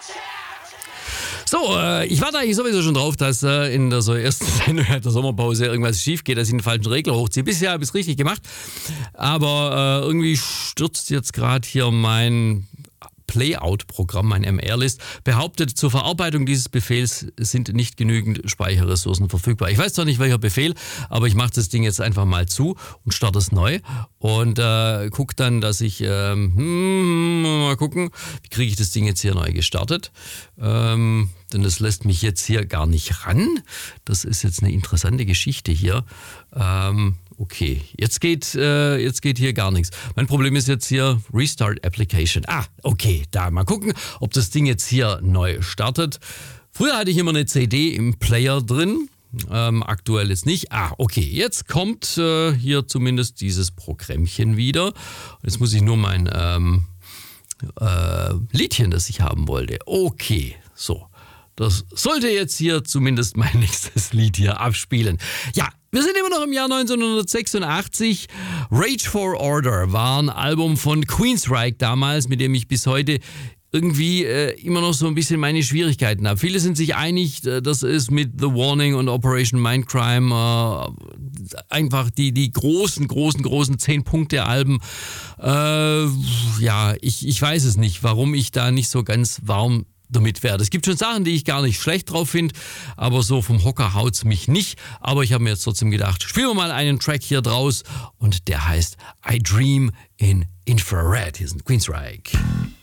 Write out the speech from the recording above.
So, ich warte eigentlich sowieso schon drauf, dass in der so ersten Sendung der Sommerpause irgendwas schief geht, dass ich den falschen Regler hochziehe. Bisher habe ich es richtig gemacht, aber irgendwie stürzt jetzt gerade hier mein Playout-Programm, mein MR-List, behauptet, zur Verarbeitung dieses Befehls sind nicht genügend Speicherressourcen verfügbar. Ich weiß zwar nicht, welcher Befehl, aber ich mache das Ding jetzt einfach mal zu und starte es neu und gucke dann, dass ich, mal gucken, wie kriege ich das Ding jetzt hier neu gestartet. Denn das lässt mich jetzt hier gar nicht ran. Das ist jetzt eine interessante Geschichte hier. Okay, jetzt geht hier gar nichts. Mein Problem ist jetzt hier Restart Application. Okay, da mal gucken, ob das Ding jetzt hier neu startet. Früher hatte ich immer eine CD im Player drin, aktuell ist nicht. Okay, jetzt kommt hier zumindest dieses Programmchen wieder. Jetzt muss ich nur mein Liedchen, das ich haben wollte. Okay, so. Das sollte jetzt hier zumindest mein nächstes Lied hier abspielen. Ja, wir sind immer noch im Jahr 1986. Rage for Order war ein Album von Queensryche damals, mit dem ich bis heute irgendwie immer noch so ein bisschen meine Schwierigkeiten habe. Viele sind sich einig, dass es mit The Warning und Operation Mindcrime einfach die großen 10-Punkte-Alben, ich weiß es nicht, warum ich da nicht so ganz warm damit werde. Es gibt schon Sachen, die ich gar nicht schlecht drauf finde, aber so vom Hocker haut's mich nicht. Aber ich habe mir jetzt trotzdem gedacht, spielen wir mal einen Track hier draus und der heißt I Dream in Infrared. Hier sind Queensryche.